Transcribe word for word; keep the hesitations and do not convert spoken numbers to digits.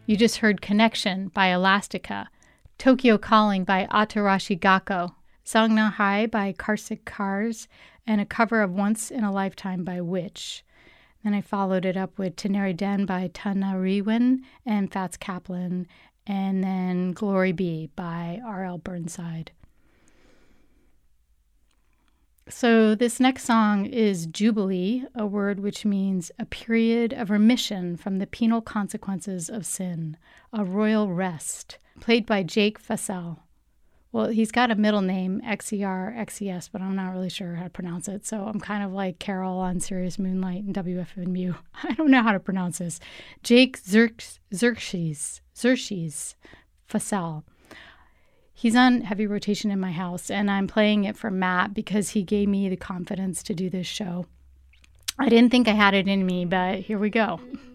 You just heard Connection by Elastica, Tokyo Calling by Atarashi Gakko, Sangna Hai by Karsik Cars, and a cover of Once in a Lifetime by Witch. Then I followed it up with Teneri Den by Tanariwen and Fats Kaplan, and then Glory Be by R L Burnside. So this next song is Jubilee, a word which means a period of remission from the penal consequences of sin, a royal rest, played by Jake Fassel. Well, he's got a middle name, X E R X E S, but I'm not really sure how to pronounce it. So I'm kind of like Carol on Sirius Moonlight and W F M U. I don't know how to pronounce this. Jake Xerxes, Xerxes, Xerxes Fassel. He's on heavy rotation in my house, and I'm playing it for Matt because he gave me the confidence to do this show. I didn't think I had it in me, but here we go.